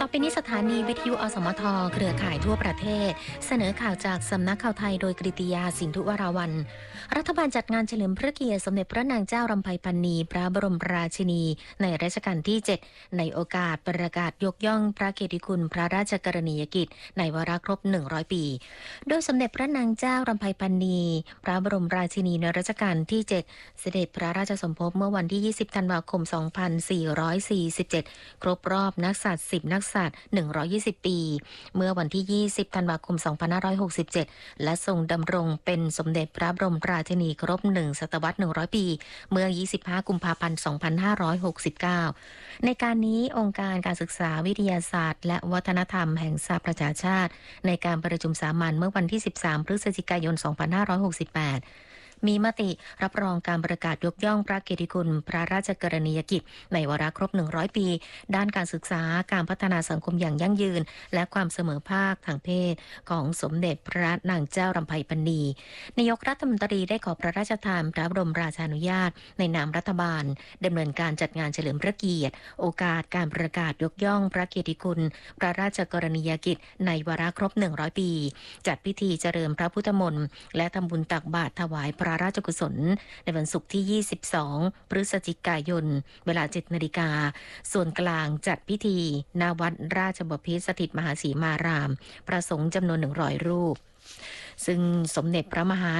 ไปนี้สถานีวิทยุอสมทเครือข่ายทั่วประเทศเสนอข่าวจากสำนักข่าวไทยโดยกฤติยาสินธุวราวัลย์รัฐบาลจัดงานเฉลิมพระเกียรติสมเด็จพระนางเจ้ารำไพพรรณีพระบรมราชินีในรัชกาลที่ 7ในโอกาสประกาศยกย่องพระเกียรติคุณพระราชกรณียกิจในวาระครบ100 ปีโดยสมเด็จพระนางเจ้ารำไพพรรณีพระบรมราชินีในรัชกาลที่ 7เสด็จพระราชสมภพเมื่อวันที่20ธันวาคม2447ครบรอบนักษัตริย์10นักษัตริย์120 ปีเมื่อวันที่20ธันวาคม2567และทรงดำรงเป็นสมเด็จพระบรมราชินีครบ1ศตวรรษ100 ปีเมื่อ25กุมภาพันธ์2569ในการนี้องค์การการศึกษาวิทยาศาสตร์และวัฒนธรรมแห่งสหประชาชาติในการประชุมสามัญเมื่อวันที่13พฤศจิกายน2568มีมติรับรองการประกาศยกย่องพระเกียรติคุณพระราชกรณียกิจในวาระครบ100 ปีด้านการศึกษาการพัฒนาสังคมอย่างยั่งยืนและความเสมอภาคทางเพศของสมเด็จพระนางเจ้ารำไพพรรณีนายกรัฐมนตรีได้ขอพระราชทานพระบรมราชานุญาตในนามรัฐบาลดำเนินการจัดงานเฉลิมพระเกียรติโอกาสการประกาศยกย่องพระเกียรติคุณพระราชกรณียกิจในวาระครบ100 ปีจัดพิธีเจริญพระพุทธมนต์และทำบุญตักบาตรถวายพระราชกุศลในวันศุกร์ที่22พฤศจิกายนเวลา 7 นาฬิกาส่วนกลางจัดพิธีณวัดราชบพิตรสถิตมหาสีมารามประสงค์จำนวน100 รูปซึ่งสมเด็จพระมหา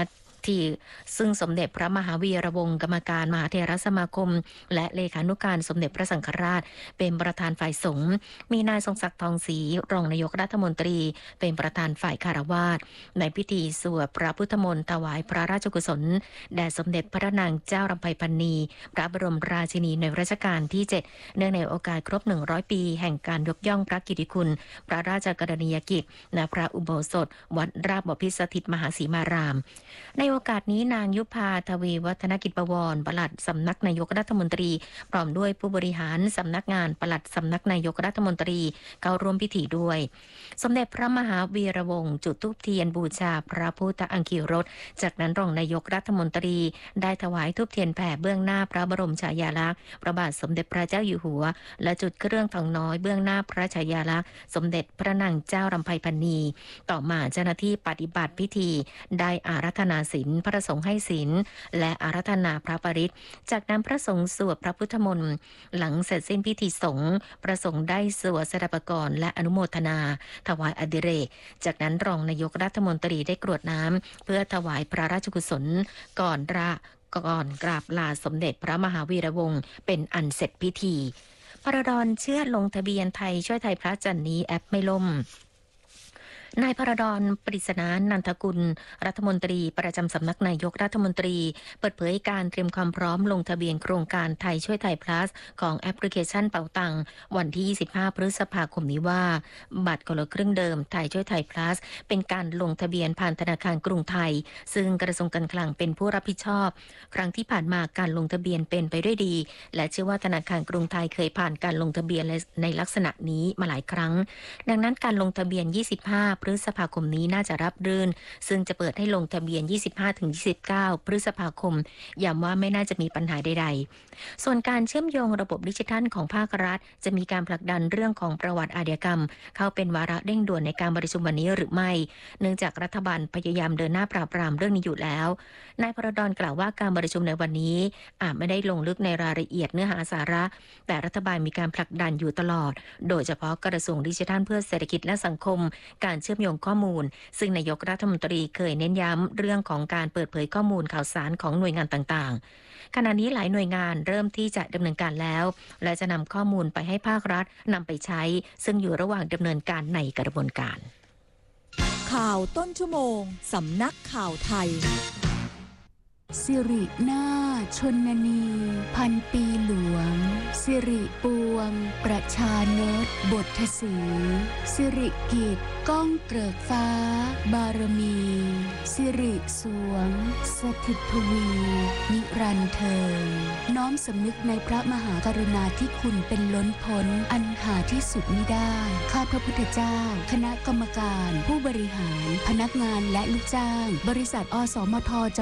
วีระวงศ์กรรมการมหาเถรสมาคมและเลขานุการสมเด็จพระสังฆราชเป็นประธานฝ่ายสงฆ์มีนายทรงศักดิ์ทองศรีรองนายกรัฐมนตรีเป็นประธานฝ่ายคารวาสในพิธีสวดพระพุทธมนต์ถวายพระราชกุศลแด่สมเด็จพระนางเจ้ารำไพพรรณีพระบรมราชินีในรัชกาลที่ 7เนื่องในโอกาสครบ100 ปีแห่งการยกย่องพระกิตติคุณพระราชกรณียกิจณพระอุโบสถวัดราชบพิตรสถิตมหาสีมารามในโอกาสนี้นางยุพาทวีวัฒนกิจประวรปลัดสำนักนายกรัฐมนตรีพร้อมด้วยผู้บริหารสำนักงานปลัดสำนักนายกรัฐมนตรีเข้าร่วมพิธีด้วยสมเด็จพระมหาวีระวงศ์จุดธูปเทียนบูชาพระพุทธอังคีรสจากนั้นรองนายกรัฐมนตรีได้ถวายธูปเทียนแผ่เบื้องหน้าพระบรมฉายาลักษณ์พระบาทสมเด็จพระเจ้าอยู่หัวและจุดเครื่องทองน้อยเบื้องหน้าพระฉายาลักษณ์สมเด็จพระนางเจ้ารำไพพรรณีต่อมาเจ้าหน้าที่ปฏิบัติพิธีได้อาราธนาศีลพระสงฆ์ให้ศีลและอาราธนาพระปริตรจากนั้นพระสงฆ์สวดพระพุทธมนต์หลังเสร็จสิ้นพิธีสงฆ์พระสงฆ์ได้สวดสดับกรและอนุโมทนาถวายอดิเรกจากนั้นรองนายกรัฐมนตรีได้กรวดน้ำเพื่อถวายพระราชกุศลก่อนกราบลาสมเด็จพระมหาวีระวงศ์เป็นอันเสร็จพิธีพระดอนเชื่อลงทะเบียนไทยช่วยไทยพระจันทร์นี้แอปไม่ล่มนายพระดอนปริศนานันทกุลรัฐมนตรีประจำสำนักนายกรัฐมนตรีเปิดเผยการเตรียมความพร้อมลงทะเบียนโครงการไทยช่วยไทย plus ของแอปพลิเคชันเป๋าตังวันที่25พฤษภาคมนี้ว่าบัตรคนละครึ่งเดิมไทยช่วยไทย plus เป็นการลงทะเบียนผ่านธนาคารกรุงไทยซึ่งกระทรวงการคลังเป็นผู้รับผิดชอบครั้งที่ผ่านมาการลงทะเบียนเป็นไปด้วยดีและเชื่อว่าธนาคารกรุงไทยเคยผ่านการลงทะเบียนในลักษณะนี้มาหลายครั้งดังนั้นการลงทะเบียน25พฤษภาคมนี้น่าจะรับรื่นซึ่งจะเปิดให้ลงทะเบียน 25-29 พฤษภาคมย้ำว่าไม่น่าจะมีปัญหาใดๆส่วนการเชื่อมโยงระบบดิจิทัลของภาครัฐจะมีการผลักดันเรื่องของประวัติอาชญากรรมเข้าเป็นวาระเร่งด่วนในการประชุมวันนี้หรือไม่เนื่องจากรัฐบาลพยายามเดินหน้าปราบปรามเรื่องนี้อยู่แล้วนายพระดอนกล่าวว่าการประชุมในวันนี้อาจไม่ได้ลงลึกในรายละเอียดเนื้อหาสาระแต่รัฐบาลมีการผลักดันอยู่ตลอดโดยเฉพาะกระทรวงดิจิทัลเพื่อเศรษฐกิจและสังคมการเชื่อมโยงข้อมูลซึ่งนายกรัฐมนตรีเคยเน้นย้ำเรื่องของการเปิดเผยข้อมูลข่าวสารของหน่วยงานต่างๆขณะนี้หลายหน่วยงานเริ่มที่จะดำเนินการแล้วและจะนำข้อมูลไปให้ภาครัฐนำไปใช้ซึ่งอยู่ระหว่างดำเนินการในกระบวนการข่าวต้นชั่วโมงสำนักข่าวไทยสิรินาถชนนีพันปีหลวงสิริปวงประชานตบทสีสิริกิจก้องเกริกฟ้าบารมีสิริสวงสถิตทวีนิรันดร์เทินน้อมสำนึกในพระมหากรุณาธิคุณเป็นล้นพ้นอันหาที่สุดมิได้ข้าพระพุทธเจ้าคณะกรรมการผู้บริหารพนักงานและลูกจ้างบริษัทอสมท